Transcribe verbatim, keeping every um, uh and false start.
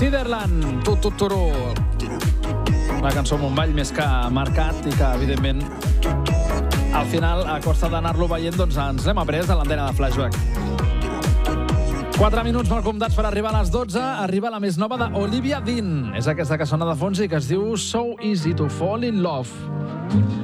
Siderland, tu, tu, turu. Una cançó amb un ball més que marcat i que, evidentment, al final, a costa d'anar-lo veient, doncs ens l'hem après a l'antena de Flashback. Quatre minuts mal comptats per arribar a les dotze. Arriba la més nova d'Olivia Dean. És aquesta que sona de fons i que es diu So Easy to Fall in Love.